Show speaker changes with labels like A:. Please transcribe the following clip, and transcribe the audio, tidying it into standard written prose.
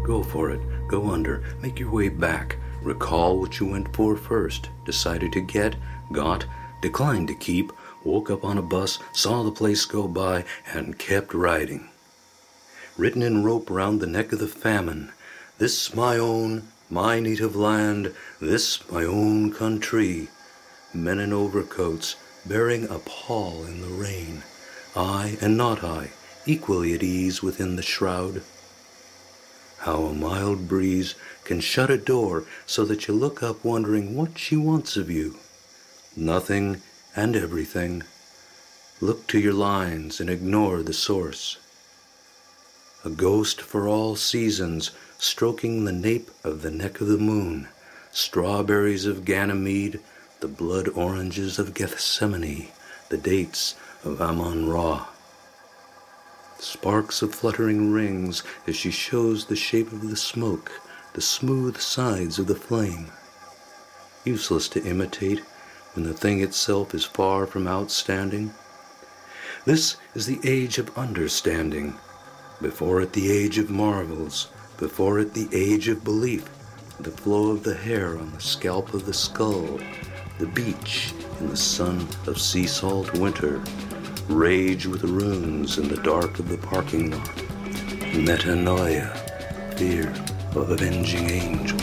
A: Go for it. Go under. Make your way back. Recall what you went for first. Decided to get, got, declined to keep, woke up on a bus, saw the place go by, and kept riding. Written in rope round the neck of the famine, this my own, my native land, this my own country. Men in overcoats, bearing a pall in the rain. I and not I, equally at ease within the shroud. How a mild breeze can shut a door so that you look up wondering what she wants of you. Nothing and everything. Look to your lines and ignore the source. A ghost for all seasons, stroking the nape of the neck of the moon. Strawberries of Ganymede, the blood oranges of Gethsemane, the dates of Ammon-Ra. Sparks of fluttering rings as she shows the shape of the smoke, the smooth sides of the flame. Useless to imitate when the thing itself is far from outstanding. This is the age of understanding. Before it the age of marvels, before it the age of belief, the flow of the hair on the scalp of the skull, the beach in the sun of sea salt winter, rage with runes in the dark of the parking lot, metanoia, fear of avenging angels.